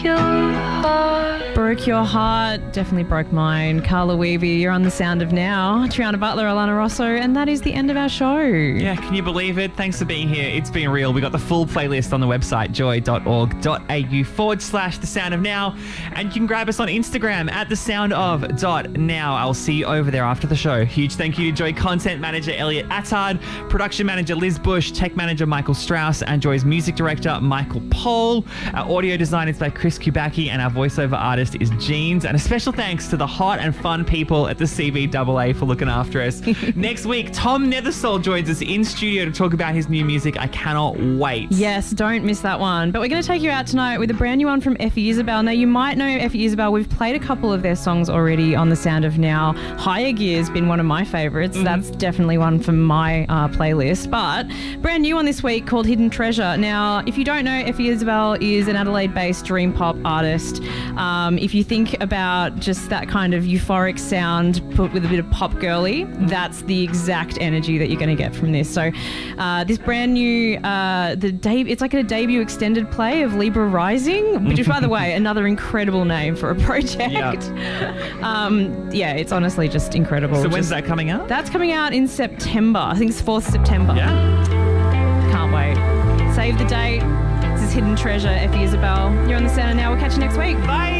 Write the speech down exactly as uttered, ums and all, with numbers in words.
your heart. Broke your heart, definitely broke mine. Carla Weavy, you're on The Sound of Now. Triana Butler, Alana Rosso, and that is the end of our show. Yeah, can you believe it? Thanks for being here. It's been real. We got the full playlist on the website, joy.org.au forward slash The Sound of Now. And you can grab us on Instagram at the sound of dot now. I'll see you over there after the show. Huge thank you to Joy content manager Elliot Attard, production manager Liz Bush, tech manager Michael Strauss, and Joy's music director Michael Pohl. Our audio design is by Chris Kubacki, and our voiceover artist is Jeans. And a special thanks to the hot and fun people at the C B A A for looking after us. Next week, Tom Nethersole joins us in studio to talk about his new music. I cannot wait. Yes, don't miss that one. But we're going to take you out tonight with a brand new one from Effie Isabel. Now, you might know Effie Isabel. We've played a couple of their songs already on The Sound of Now. Higher Gear's been one of my favourites. Mm-hmm. That's definitely one for my uh, playlist. But brand new one this week called Hidden Treasure. Now, if you don't know, Effie Isabel is an Adelaide-based dream pop artist. Um, if you think about just that kind of euphoric sound put with a bit of pop girly, that's the exact energy that you're going to get from this. So uh, this brand new, uh, the de- it's like a debut extended play of Libra Rising, which is, by the way, another incredible name for a project. Yeah, um, yeah it's honestly just incredible. So just, when's that coming out? That's coming out in September. I think it's fourth September. Yeah. Can't wait. Save the date. This is Hidden Treasure, Effie Isabel. You're on The Sound of Now. We'll catch you next week. Bye.